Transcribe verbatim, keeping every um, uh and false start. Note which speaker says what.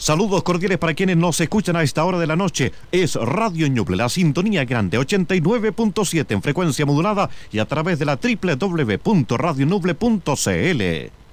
Speaker 1: Saludos cordiales para quienes nos escuchan a esta hora de la noche. Es Radio Ñuble, la sintonía grande, ochenta y nueve punto siete en frecuencia modulada y a través de la doble u doble u doble u punto radio ñuble punto c l.